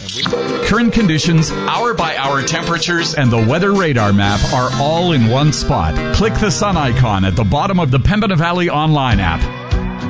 Current conditions, hour-by-hour temperatures, and the weather radar map are all in one spot. Click the sun icon at the bottom of the Pembina Valley online app.